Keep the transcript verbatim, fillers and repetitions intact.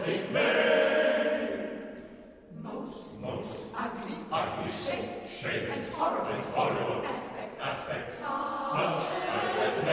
this made? Most, most ugly, ugly shapes, shapes, and horrible, and horrible